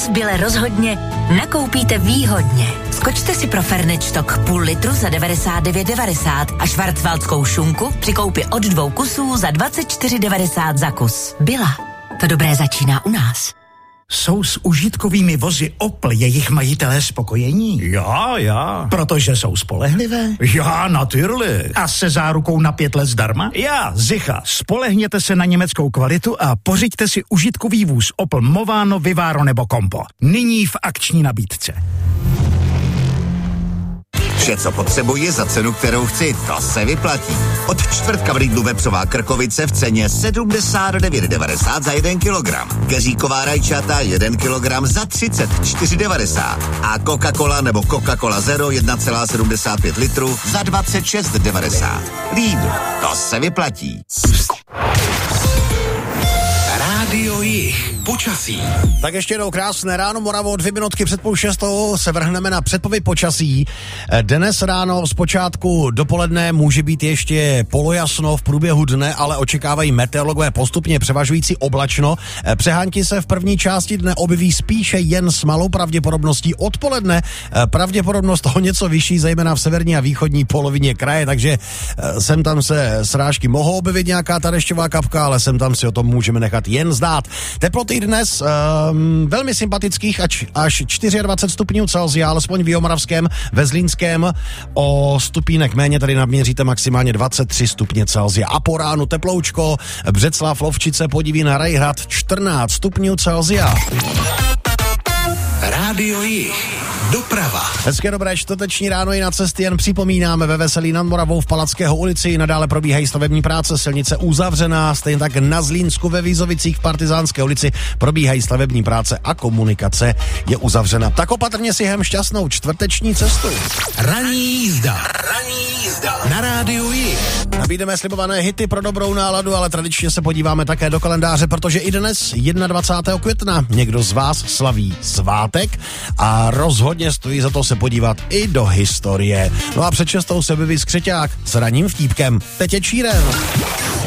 v Bile rozhodně nakoupíte výhodně. Skočte si pro Fernečtok půl litru za 99,90 a švarcvaldskou šunku při koupi od 2 kusů za 24,90 za kus. Bila. To dobré začíná u nás. Jsou s užitkovými vozy Opel jejich majitelé spokojení? Já. Protože jsou spolehlivé? Já, natürlich. A se zárukou na 5 let zdarma? Já, sicher. Spolehněte se na německou kvalitu a pořiďte si užitkový vůz Opel Movano, Vivaro nebo Compo. Nyní v akční nabídce. Vše, co potřebuji za cenu, kterou chci, to se vyplatí. Od čtvrtka v Lidlu vepřová krkovice v ceně 79,90 za 1 kilogram. Keříková rajčata 1 kilogram za 34,90. A Coca-Cola nebo Coca-Cola Zero 1,75 litru za 26,90. Lidl, to se vyplatí. Rádio Jih. Počasí. Tak ještě jednou krásné ráno, Moravo, 2 minutky před 5:30 se vrhneme na předpověď počasí. Dnes ráno zpočátku dopoledne může být ještě polojasno v průběhu dne, ale očekávají meteorologové postupně převažující oblačno. Přehánky se v první části dne objeví spíše jen s malou pravděpodobností. Odpoledne pravděpodobnost o něco vyšší, zejména v severní a východní polovině kraje, takže sem tam se srážky mohou objevit nějaká ta dešťová kapka, ale sem tam si o tom můžeme nechat jen zdát. Teploty dnes velmi sympatických, až 24 stupňů Celsia, alespoň v Jihomoravském, ve Zlínském o stupínek méně, tady naměříte maximálně 23 stupně Celsia. A po ránu teploučko, Břeclav, Lovčice, Podivín, Rajhrad 14 stupňů Celsia. Rádio Jih. Doprava. Hezké dobré čtvrteční ráno i na cesty, jen připomínáme ve Veselí nad Moravou v Palackého ulici. Nadále probíhají stavební práce, silnice uzavřená, stejně tak na Zlínsku ve Vízovicích v Partizánské ulici probíhají stavební práce a komunikace je uzavřena. Tak opatrně si hem šťastnou čtvrteční cestu. Ranní jízda. Na Rádiu Jih. Nabídeme slibované hity pro dobrou náladu, ale tradičně se podíváme také do kalendáře, protože i dnes 21. května někdo z vás slaví svátek a rozhodně stojí za to se podívat i do historie. No a před 6 se objeví Skřeťák s ranním vtípkem. Teď je Číren.